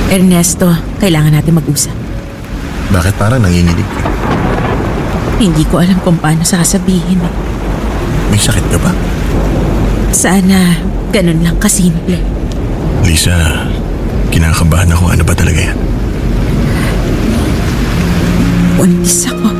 Ernesto, kailangan natin mag-usap. Bakit parang nanginginig ka? Hindi ko alam kung paano sasabihin eh. May sakit ka ba? Sana ganun lang kasimple. Lisa, kinakabahan ako. Ano ba talaga yan? Buntis ako.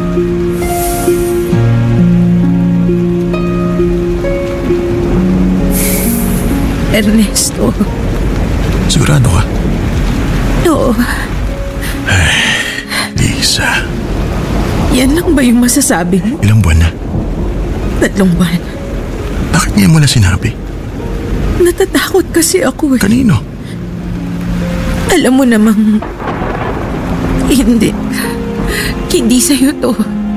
Ernesto. Sigurado ka? Oo. Ay, Lisa. Yan lang ba yung masasabi mo? Ilang buwan na? 3 buwan. Bakit niya mo na sinabi? Natatakot kasi ako eh. Kanino? Alam mo namang... Hindi. Hindi sa'yo to.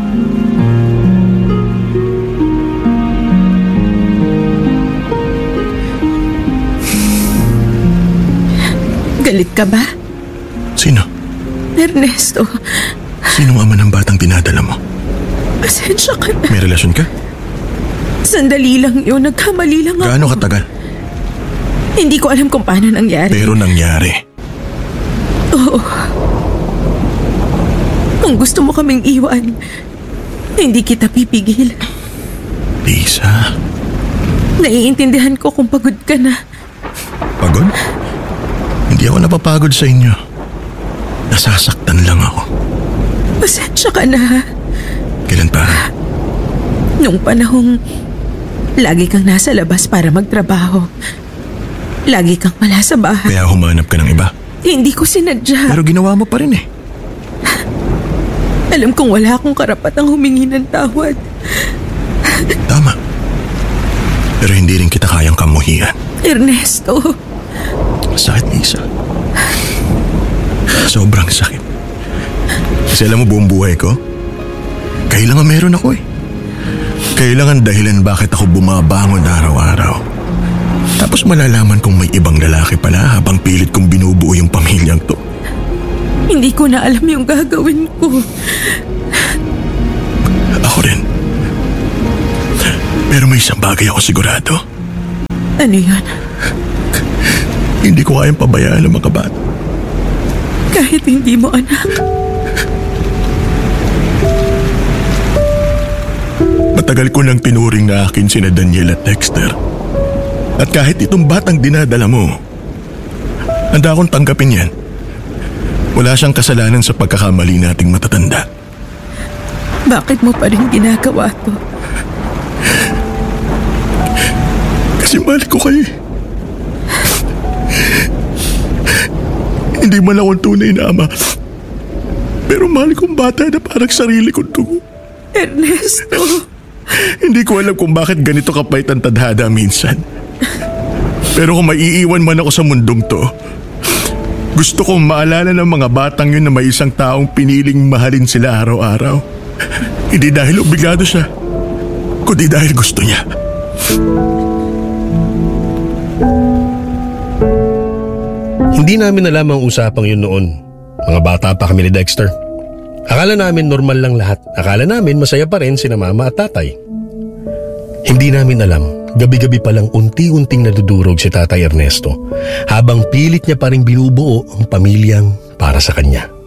Galit ka ba? Sino? Ernesto. Sinong ama ng batang dinadala mo? Pasensya ka na. May relasyon ka? Sandali lang yun. Nagkamali lang ako. Gaano katagal? Hindi ko alam kung paano nangyari. Pero nangyari. Oo. Kung gusto mo kaming iwan, hindi kita pipigil. Lisa. Naiintindihan ko kung pagod ka na. Pagod? Hindi ako napapagod sa inyo. Nasasaktan lang ako. Pasensya ka na. Kailan pa? Nung panahong lagi kang nasa labas para magtrabaho. Lagi kang wala sa bahay. Kaya humanap ka ng iba. Hindi ko sinadya. Pero ginawa mo pa rin eh. Alam kong wala akong karapatang humingi ng tawad. Tama. Pero hindi rin kita kayang kamuhian. Ernesto. Sakit, Lisa. Sobrang sakit. Kasi alam mo buong buhay ko, kailangan meron ako eh. Kailangan dahilan bakit ako bumabangon araw-araw. Tapos malalaman kong may ibang lalaki pala habang pilit kong binubuo yung pamilyang to. Hindi ko na alam yung gagawin ko. Ako rin. Pero may isang bagay ako sigurado. Ano yun? Hindi ko kayang pabayaan ang mga bata. Kahit hindi mo anak. Matagal ko nang tinuring na akin sina Daniel at Dexter. At kahit itong batang dinadala mo, handa akong tanggapin yan. Wala siyang kasalanan sa pagkakamali nating matatanda. Bakit mo pa rin ginagawa to? Kasi mahal ko kayo. Hindi man akong tunay na ama. Pero mahal kong bata na parang sarili kong dugo. Ernesto. Hindi ko alam kung bakit ganito kapait ang tadhada minsan. Pero kung maiiwan man ako sa mundong to, gusto kong maalala ng mga batang yun na may isang taong piniling mahalin sila araw-araw. Hindi dahil obligado siya, kundi dahil gusto niya. Hindi namin alam ang usapang yun noon. Mga bata pa kami ni Dexter. Akala namin normal lang lahat. Akala namin masaya pa rin sina mama at tatay. Hindi namin alam, gabi-gabi palang unti-unting nadudurog si Tatay Ernesto habang pilit niya pa rin binubuo ang pamilyang para sa kanya.